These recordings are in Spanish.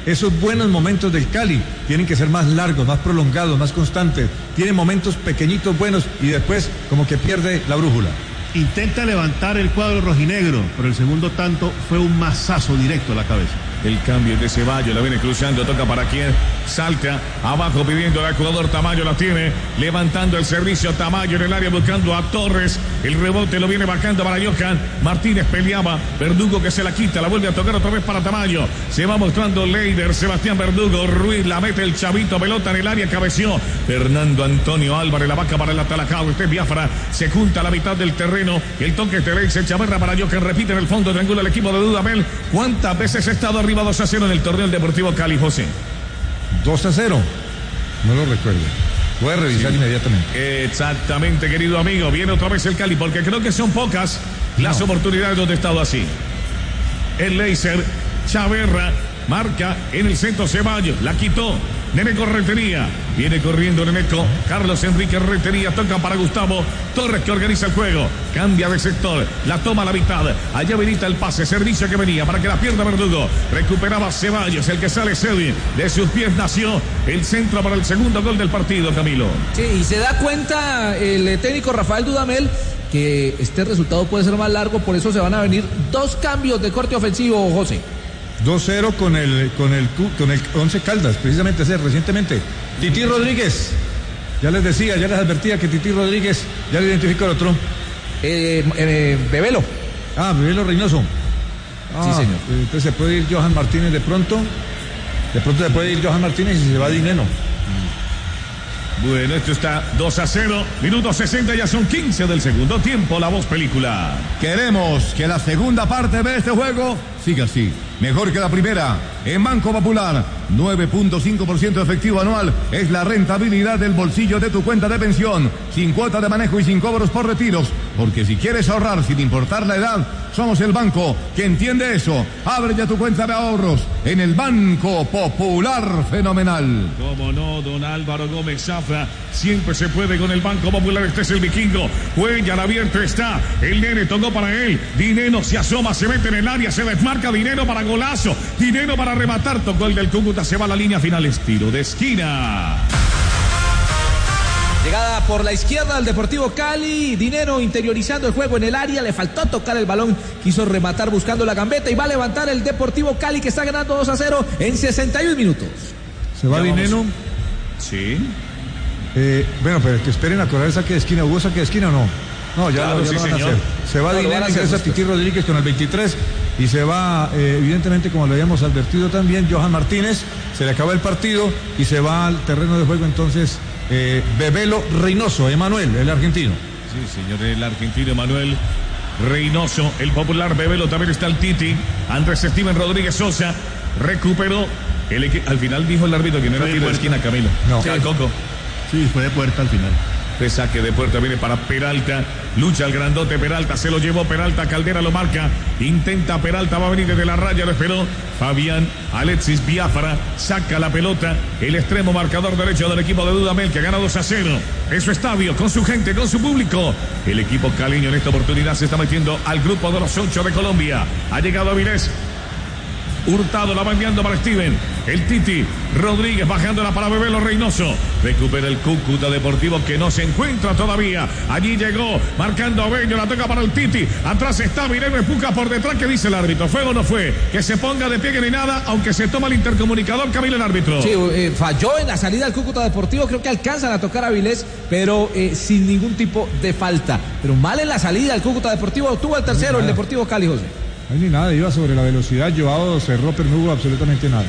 esos buenos momentos del Cali tienen que ser más largos, más prolongados, más constantes. Tiene momentos pequeñitos buenos y después como que pierde la brújula. Intenta levantar el cuadro rojinegro, pero el segundo tanto fue un mazazo directo a la cabeza. El cambio de Ceballos, la viene cruzando, toca para quien, salta abajo pidiendo al jugador Tamayo, la tiene, levantando el servicio Tamayo en el área buscando a Torres, el rebote lo viene bajando para Johan Martínez, peleaba, Verdugo que se la quita, la vuelve a tocar otra vez para Tamayo, se va mostrando Leider, Sebastián Verdugo, Ruiz, la mete el chavito, pelota en el área, cabeció, Fernando Antonio Álvarez, la vaca para el atalajado, este Biafra, se junta a la mitad del terreno, el toque de Leider, Chaverra para Johan, repite en el fondo, triangula el equipo de Dudamel, ¿cuántas veces ha estado arriba 2-0 en el torneo del Deportivo Cali, José? 2-0. No lo recuerdo. Voy a revisar inmediatamente. Exactamente, querido amigo. Viene otra vez el Cali, porque creo que son pocas las oportunidades donde ha estado así. El Leiser, Chaverra, marca en el centro Ceballos, la quitó. Neneco Rentería, viene corriendo Neneco, Carlos Enrique Rentería, toca para Gustavo Torres que organiza el juego, cambia de sector, la toma a la mitad, allá habilita el pase, servicio que venía para que la pierda Verdugo, recuperaba Ceballos, el que sale Sedin, de sus pies nació el centro para el segundo gol del partido, Camilo. Sí, y se da cuenta el técnico Rafael Dudamel que este resultado puede ser más largo, por eso se van a venir 2 cambios de corte ofensivo, José. 2-0 con el Once Caldas, precisamente recientemente. Tití Rodríguez, ya les decía, ya les advertía que Tití Rodríguez, ya le identificó el otro. Bebelo. Bebelo Reynoso. Sí, señor. Entonces se puede ir Johan Martínez de pronto se puede ir Johan Martínez y se va Dineno. Bueno, esto está 2-0, minuto 60, ya son 15 del segundo tiempo, La Voz Película. Queremos que la segunda parte de este juego siga así, mejor que la primera. En Banco Popular, 9.5% efectivo anual es la rentabilidad del bolsillo de tu cuenta de pensión, sin cuota de manejo y sin cobros por retiros, porque si quieres ahorrar sin importar la edad, somos el banco que entiende eso. Abre ya tu cuenta de ahorros en el Banco Popular Fenomenal. Cómo no, don Álvaro Gómez Zafra, siempre se puede con el Banco Popular. Este es el vikingo, Cuellar abierto está, el nene tocó para él, Dineno se asoma, se mete en el área, se desmarca, Dineno para golazo, Dineno para rematar, tocó el del Cúcuta, se va a la línea final, estilo de esquina. Llegada por la izquierda del Deportivo Cali, Dineno interiorizando el juego en el área, le faltó tocar el balón, quiso rematar buscando la gambeta y va a levantar el Deportivo Cali que está ganando 2-0 en 61 minutos. ¿Se va Dineno? Sí. Bueno, pero que esperen a correr el saque de esquina. ¿Hubo saque de esquina o no? No, ya claro, lo van a hacer. Se va Dineno, ingresa Tití Rodríguez con el 23 y se va, evidentemente, como lo habíamos advertido también, Johan Martínez, se le acaba el partido y se va al terreno de juego entonces Bebelo Reynoso, Emanuel, el argentino. Sí, señor, el argentino Emanuel Reynoso, el popular Bebelo, también está el Titi, Andrés Steven Rodríguez Sosa, recuperó, al final dijo el árbitro que no era tiro de esquina, Camilo. No. Coco. Sí, fue de puerta al final. De saque de puerta viene para Peralta, lucha el grandote Peralta, se lo llevó Peralta, Caldera lo marca, intenta Peralta, va a venir desde la raya, lo esperó Fabián Alexis Biafra, saca la pelota, el extremo marcador derecho del equipo de Dudamel que gana 2-0 en su estadio, con su gente, con su público. El equipo caleño en esta oportunidad se está metiendo al grupo de los 8 de Colombia. Ha llegado Avilés, Hurtado la va enviando para Steven, el Titi Rodríguez bajándola para Bebelo Reynoso, recupera el Cúcuta Deportivo que no se encuentra todavía, allí llegó marcando a Bello, la toca para el Titi, atrás está Vireno, empuja por detrás, ¿qué dice el árbitro? ¿Fue o no fue? Que se ponga de pie que ni nada, aunque se toma el intercomunicador, Camilo, el árbitro. Sí, falló en la salida del Cúcuta Deportivo, creo que alcanzan a tocar a Avilés, pero sin ningún tipo de falta, pero mal en la salida del Cúcuta Deportivo, tuvo el tercero el Deportivo Cali, José. No hay ni nada, iba sobre la velocidad, Joao cerró, pero no hubo absolutamente nada.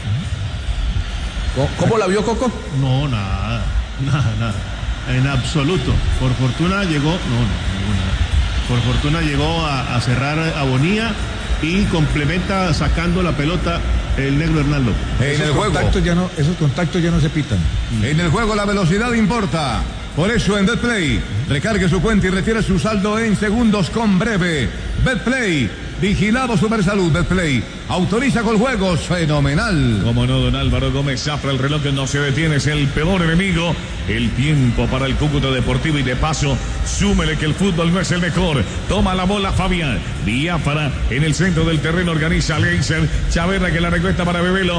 ¿Cómo la vio, Coco? No, nada, en absoluto. Por fortuna llegó, por fortuna llegó a cerrar a Bonilla y complementa sacando la pelota el negro Hernando. Esos contactos ya no se pitan. En el juego la velocidad importa. Por eso en BetPlay, recargue su cuenta y retire su saldo en segundos con Breve. BetPlay, vigilado Supersalud. BetPlay, autoriza con juegos, fenomenal. Como no, don Álvaro Gómez Zafra, el reloj que no se detiene es el peor enemigo. El tiempo para el Cúcuta Deportivo y de paso, súmele que el fútbol no es el mejor. Toma la bola Fabián, Biafara en el centro del terreno, organiza Leiser, Chaverra que la recuesta para Bebelo.